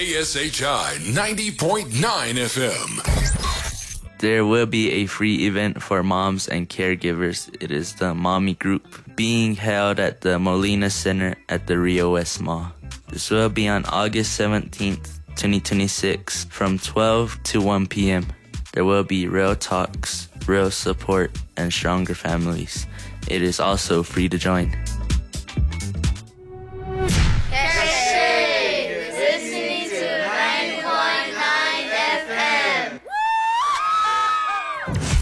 KSHI 90.9 FM. There will be a free event for moms and caregivers. It is the Mommy Group being held at the Molina Center at the Rio West Mall. This will be on August 17th, 2026 from 12 to 1 p.m. There will be real talks, real support, and stronger families. It is also free to join.